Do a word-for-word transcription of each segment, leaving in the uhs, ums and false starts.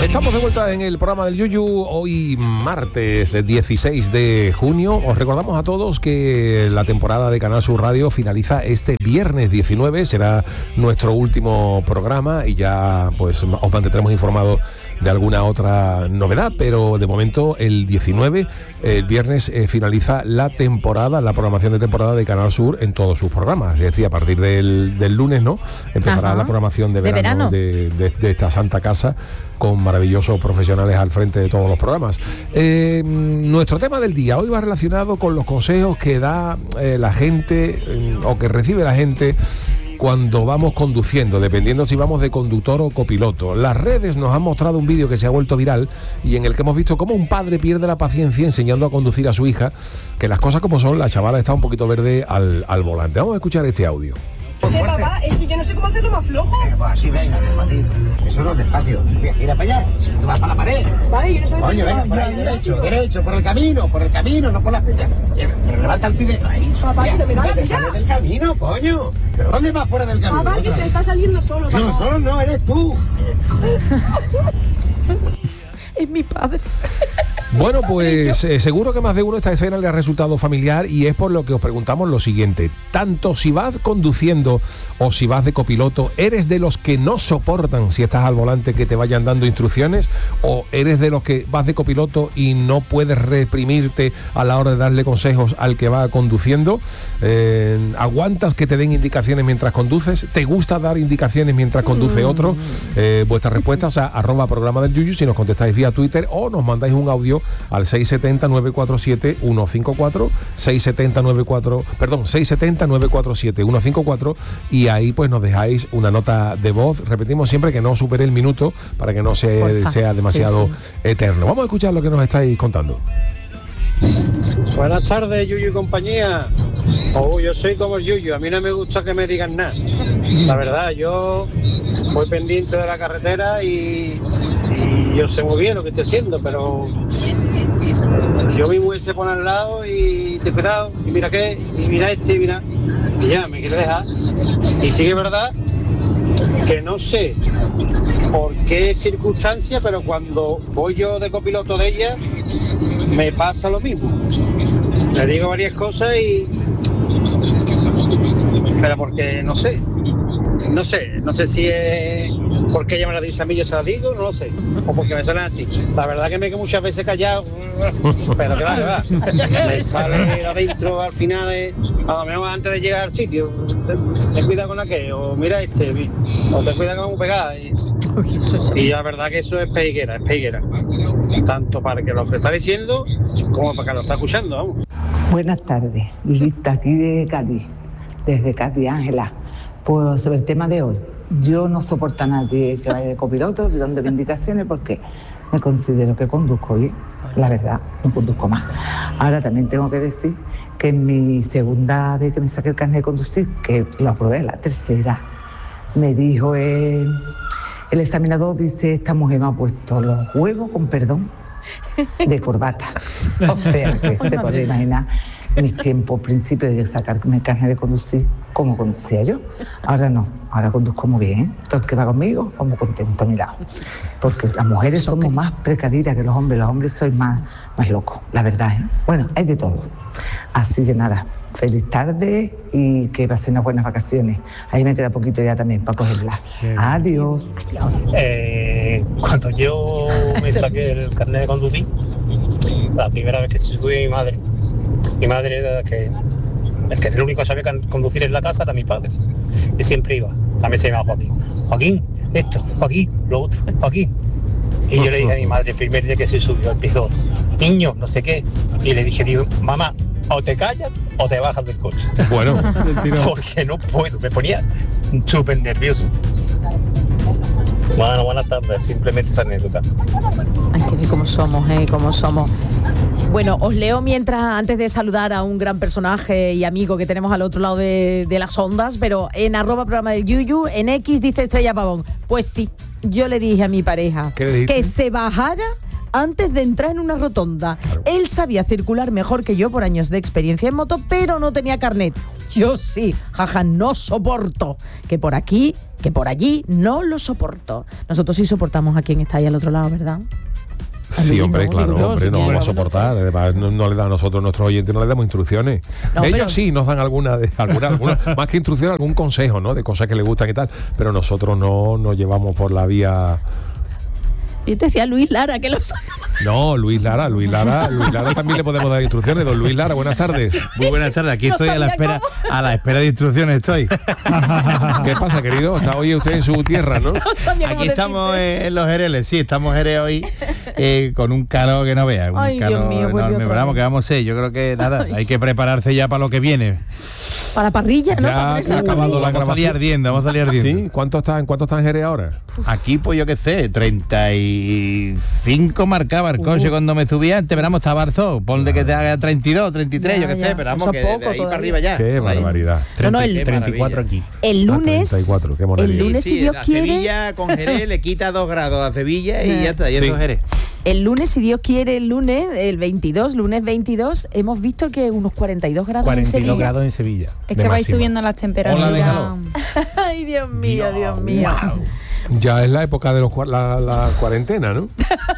Estamos de vuelta en el programa del Yuyu, hoy martes dieciséis de junio. Os recordamos a todos que la temporada de Canal Sur Radio finaliza este viernes diecinueve, será nuestro último programa y ya pues os mantendremos informados de alguna otra novedad, pero de momento el diecinueve, el viernes, eh, finaliza la temporada, la programación de temporada de Canal Sur en todos sus programas. Es decir, a partir del, del lunes, ¿no? Empezará Ajá. la programación de verano, de, verano. De, de, de esta santa casa, con maravillosos profesionales al frente de todos los programas. Eh, nuestro tema del día hoy va relacionado con los consejos que da eh, la gente eh, o que recibe la gente cuando vamos conduciendo, dependiendo si vamos de conductor o copiloto. Las redes nos han mostrado un vídeo que se ha vuelto viral y en el que hemos visto cómo un padre pierde la paciencia enseñando a conducir a su hija, que las cosas como son, la chavala está un poquito verde al, al volante. Vamos a escuchar este audio. ¿Qué, papá? Es que yo no sé cómo hacerlo más flojo. Eh, pues así, venga, despacito. Eso no es despacio. Sofía, gira para allá. Tú vas para la pared. Vale, yo no sé. Coño, venga, por ahí, derecho, derecho, por el camino, por el camino, no por la playa. Pero levanta el pie de ahí. Papá, que no me da la vida. Sale del camino, coño. ¿Pero dónde vas fuera del camino? Papá, que se está saliendo solo, papá. No, solo no, eres tú. Es mi padre. Bueno, pues eh, seguro que más de uno esta escena le ha resultado familiar y es por lo que os preguntamos lo siguiente. Tanto si vas conduciendo o si vas de copiloto, ¿eres de los que no soportan, si estás al volante, que te vayan dando instrucciones? ¿O eres de los que vas de copiloto y no puedes reprimirte a la hora de darle consejos al que va conduciendo? Eh, ¿Aguantas que te den indicaciones mientras conduces? ¿Te gusta dar indicaciones mientras conduce otro? Eh, vuestras respuestas a arroba programa del Yuyu, si nos contestáis vía Twitter o nos mandáis un audio al seis siete cero, nueve cuatro siete, uno cinco cuatro, seis siete cero, nueve cuatro, perdón, seis siete cero, nueve cuatro siete, uno cinco cuatro, y ahí pues nos dejáis una nota de voz. Repetimos siempre que no supere el minuto para que no se, sea demasiado sí, sí. eterno. Vamos a escuchar lo que nos estáis contando. Buenas tardes, Yuyu y compañía. Oh, yo soy como el Yuyu, a mí no me gusta que me digan nada. La verdad, yo voy pendiente de la carretera y, y yo sé muy bien lo que estoy haciendo, pero yo mismo se pone al lado y te cuidado, y mira qué, y mira este, y mira, y ya, me quiero dejar. Y sí que es verdad que no sé por qué circunstancia, pero cuando voy yo de copiloto de ella, me pasa lo mismo. Le digo varias cosas y... pero porque no sé. No sé, no sé si es porque ella me la dice a mí, yo se la digo, no lo sé. O porque me salen así. La verdad que me quedo muchas veces callado. Pero que va, que va. Me sale adentro al final, de, a lo mejor antes de llegar al sitio. Ten cuidado con aquel, o mira este, o ten cuidado con pegada. Y, y la verdad que eso es peiguera, es peiguera. Tanto para que lo que está diciendo, como para que lo está escuchando, vamos. Buenas tardes, Lulita, aquí de Cádiz, desde Cádiz, Ángela. Pues sobre el tema de hoy, yo no soporto a nadie que vaya de copiloto, de donde indicaciones, porque me considero que conduzco bien, la verdad, no conduzco más. Ahora también tengo que decir que en mi segunda vez que me saqué el carnet de conducir, que lo aprobé, la tercera, me dijo el, el examinador, dice, esta mujer me ha puesto los huevos, con perdón, de corbata. O sea, que se puede imaginar mis tiempos, principios de sacarme el carnet de conducir, como conducía yo. Ahora no, ahora conduzco muy bien. Todo el que va conmigo, como contento a mi lado. Porque las mujeres somos más precavidas que los hombres, los hombres sois más, más locos, la verdad, ¿eh? Bueno, hay de todo. Así que nada, feliz tarde y que pasen unas buenas vacaciones. Ahí me queda poquito ya también para cogerla. Adiós. Eh, cuando yo me saqué el carnet de conducir, la primera vez que se subió mi madre, mi madre era que el que el único que sabía conducir en la casa era mi padre. Y siempre iba. También se llamaba Joaquín. Joaquín, esto, Joaquín, lo otro, Joaquín. Y yo le dije a mi madre el primer día que se subió, empezó, niño, no sé qué. Y le dije, digo, mamá, o te callas o te bajas del coche. Bueno, porque no puedo, me ponía súper nervioso. Bueno, buenas tardes, simplemente esa anécdota. Ay, que cómo somos, eh, cómo somos. Bueno, os leo mientras, antes de saludar a un gran personaje y amigo que tenemos al otro lado de, de las ondas, pero en arroba programa del Yuyu, en X dice Estrella Pavón. Pues sí, yo le dije a mi pareja que se bajara antes de entrar en una rotonda. Claro. Él sabía circular mejor que yo por años de experiencia en moto, pero no tenía carnet. yo sí, jaja, no soporto. Que por aquí, que por allí, no lo soporto. Nosotros sí soportamos a quien está ahí al otro lado, ¿verdad? Sí, hombre, no, claro, yo, hombre, si no quiero, vamos a soportar. Además, no, no le da a nosotros, nuestros oyentes, no le damos instrucciones. No, Ellos pero- sí nos dan alguna, de, alguna, alguna más que instrucciones, algún consejo, ¿no? De cosas que les gustan y tal. Pero nosotros no nos llevamos por la vía. Yo te decía Luis Lara, que lo sabe. No, Luis Lara, Luis Lara, Luis Lara también le podemos dar instrucciones. Don Luis Lara, buenas tardes. Muy buenas tardes, aquí No estoy a la sabía espera, cómo. a la espera de instrucciones estoy. ¿Qué pasa, querido? Está hoy usted en su tierra, ¿no? No sabía cómo Aquí estamos decirte. eh, en los Jereles, sí, estamos en Jerez hoy eh, con un calor que no veas. Un Ay, Dios calor mío, vuelve enorme, otra pero vamos, vez. que vamos a ser, yo creo que nada, Ay. hay que prepararse ya para lo que viene. Para parrilla, ¿no? Ya Para ponerse ha la acabado parrilla. la Vamos a salir grabación. ardiendo, vamos a salir ardiendo. Sí, ¿cuánto está, ¿en cuánto está en Jerez ahora? Aquí, pues yo qué sé, treinta y cinco marcaba el coche Uh. cuando me subí antes, pero vamos, estaba Barzó, ponle que te haga treinta y dos, treinta y tres, Ya, yo qué ya. sé, pero vamos, Eso que es poco de ahí todavía. para arriba ya. Qué Por ahí. barbaridad. No, no, el- Qué treinta y cuatro maravilla. aquí. El lunes, treinta y cuatro, qué maravilla. el lunes, Sí, si Dios a quiere, Sevilla con Jerez le quita dos grados a Sevilla y ya está, y eso Sí. es Jerez. el lunes, si Dios quiere, el lunes, el veintidós, lunes veintidós, hemos visto que unos cuarenta y dos grados en cuarenta y dos Sevilla. grados en Sevilla. Es de que vais máxima. subiendo las temperaturas. Hola de calor. Ay, Dios mío, Dios mío. Ya es la época de los, cua- la, la cuarentena, ¿no?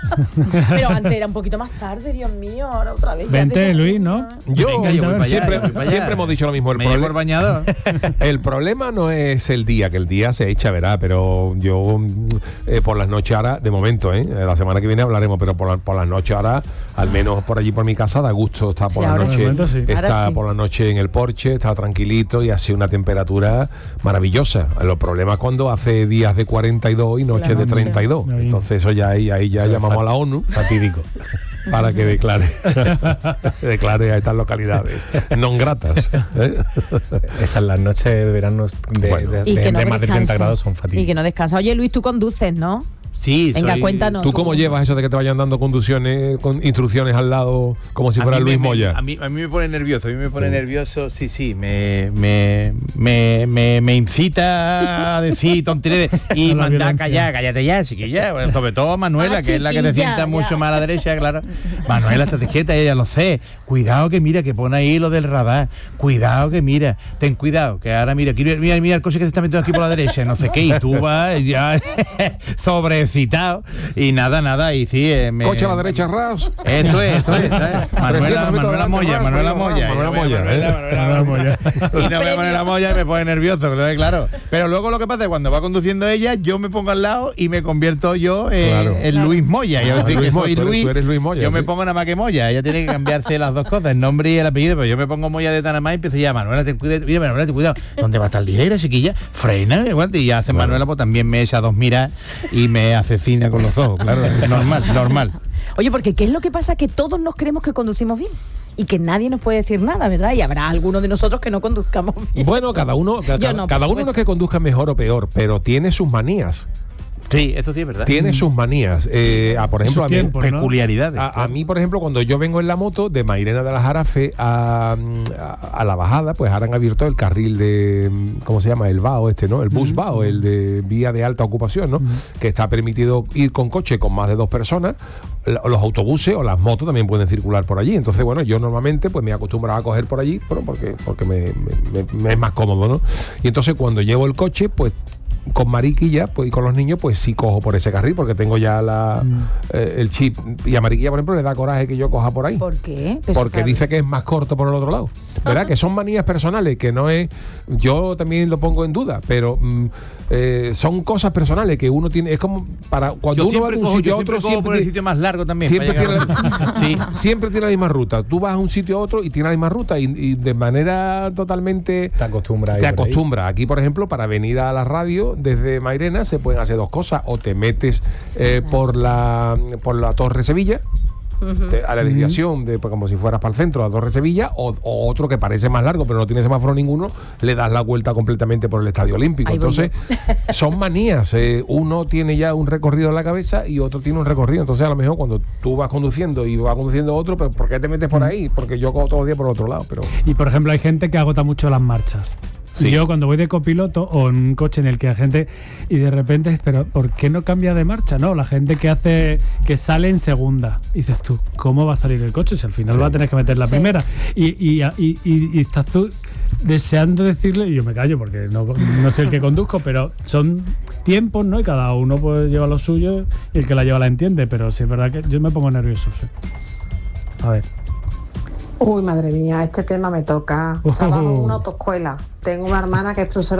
Pero antes era un poquito más tarde, Dios mío, ahora otra vez. ya Vente, desde- Luis, ¿no? Yo, Venga, yo voy para allá, siempre, yo voy para allá. siempre hemos dicho lo mismo. El, Me llevo el problema, bañador. el problema no es el día, que el día se echa, verá, pero yo mm, eh, por las noches ahora, de momento, ¿eh? La semana que viene hablaremos, pero por, la- por las noches ahora, al menos por allí por mi casa, da gusto estar por Sí, la ahora noche. sí. De momento sí. Está Ahora sí. por la noche en el porche, está tranquilito y hace una temperatura maravillosa. Los problemas cuando hace días de cuarenta y dos y noches de noche. treinta y dos. Ahí. Entonces eso ya ahí, ahí ya Eso es llamamos fat- a la ONU Fatídico. para que declare declare a estas localidades non gratas, ¿eh? Esas las noches de verano de, Bueno. de, Y de- que no de más de treinta descansa. grados son Y que fatídicas. no descansa. Oye, Luis, tú conduces, ¿no? Sí, Venga, soy- cuéntanos. ¿Tú cómo llevas eso de que te vayan dando conducciones con instrucciones al lado como si A fuera mí Luis me- Moya? A mí, a mí me pone nervioso, a mí me pone Sí. nervioso, sí, sí, me, me, me, me, me incita a decir tonterías y A la mandar a violencia. callar, cállate ya, chiquilla, bueno, sobre todo a Manuela, Ah, que es la que te chiquilla, sienta ya. mucho más a la derecha, claro. Manuela, estate quieta, ella lo sé. Cuidado que mira, que pone ahí lo del radar. Cuidado que mira, ten cuidado, que ahora mira, mira, mira, mira el coche que se está metiendo aquí por la derecha, no sé qué, y tú vas ya sobrecitado y nada, nada, y sí, eh, me- Coche a la derecha, ras. eso es, eso es. ¿sabes? Manuela, trescientos metros Manuela delante, Moya, ras, Manuela ras, Moya. Manuela Yo veo Moya, Manuela, ¿eh? Manuela Moya. Si no me premio. pone la Moya me pone nervioso, claro, claro. Pero luego lo que pasa es que cuando va conduciendo ella, yo me pongo al lado y me convierto yo eh, Claro. en Luis Moya. Yo Ah, decir Luis que Moya, soy tú eres- Luis, tú eres Luis Moya, yo me sí. pongo nada más que Moya. Ella tiene que cambiarse las dos cosas, el nombre y el apellido, pero yo me pongo Moya de Tanamá y empiezo ya, Manuela, ten cuidado, mira, Manuela, ten cuidado. ¿Dónde va a estar ligera, chiquilla? Frena, y aguanta. Y ya hace Manuela, pues también me echa dos miras y me asesina con los ojos, claro, normal, normal. Oye, porque ¿qué es lo que pasa? Que todos nos creemos que conducimos bien y que nadie nos puede decir nada, ¿verdad? Y habrá algunos de nosotros que no conduzcamos bien. Bueno, cada uno, ca- Yo no, por cada uno no supuesto. es que conduzca mejor o peor, pero tiene sus manías. Sí, eso sí es verdad. Tiene sus manías. Eh, a, por ejemplo, a Sus mí, tiempos, ¿no? peculiaridades. A, a claro. mí, por ejemplo, cuando yo vengo en la moto de Mairena de la Jarafe a, a, a la bajada, pues ahora han abierto el carril de, ¿cómo se llama? El B A O este, ¿no? El bus B A O, el de vía de alta ocupación, ¿no? Que está permitido ir con coche con más de dos personas. La- Los autobuses o las motos también pueden circular por allí. Entonces, bueno, yo normalmente pues me he acostumbrado a coger por allí, bueno, porque, porque me, me- me- me es más cómodo, ¿no? Y entonces cuando llevo el coche, pues con Mariquilla pues, y con los niños, pues sí cojo por ese carril, porque tengo ya la, eh, el chip. Y a Mariquilla, por ejemplo, le da coraje que yo coja por ahí. ¿Por qué? Pues Porque claro. dice que es más corto por el otro lado. ¿Verdad? Que son manías personales, que no es. Yo también lo pongo en duda, pero mm, eh, son cosas personales que uno tiene. Es como para cuando Yo uno va siempre de un cojo, sitio yo a otro, siempre cojo por el tiene- sitio más largo también. Siempre para tiene, llegar. la, sí, siempre tiene la misma ruta. Tú vas a un sitio a otro y tiene la misma ruta y, y de manera totalmente Te acostumbras. te ahí por ahí. acostumbras. Aquí, por ejemplo, para venir a la radio desde Mairena se pueden hacer dos cosas. O te metes eh, por la por la Torre Sevilla, te- a la desviación de pues, como si fueras para el centro, a la Torre Sevilla, o, o otro que parece más largo, pero no tiene semáforo ninguno, le das la vuelta completamente por el Estadio Olímpico. Ahí voy Entonces, yo. son manías. eh, uno tiene ya un recorrido en la cabeza y otro tiene un recorrido. Entonces, a lo mejor cuando tú vas conduciendo y vas conduciendo otro, pues ¿por qué te metes por ahí? Porque yo cojo todos los días por otro lado. Pero Y por ejemplo, hay gente que agota mucho las marchas. Sí. Yo cuando voy de copiloto o en un coche en el que hay gente y de repente, pero ¿por qué no cambia de marcha? No, la gente que hace que sale en segunda. Y dices tú, ¿cómo va a salir el coche si al final Sí. va a tener que meter la Sí. primera? Y, y, y, y- y estás tú deseando decirle, y yo me callo porque no, no soy el que conduzco, pero son tiempos, ¿no? Y cada uno pues lleva lo suyo y el que la lleva la entiende, pero sí es verdad que yo me pongo nervioso, sí. A ver. Uy, madre mía, este tema me toca. Trabajo en una autoescuela. Tengo una hermana que es profesora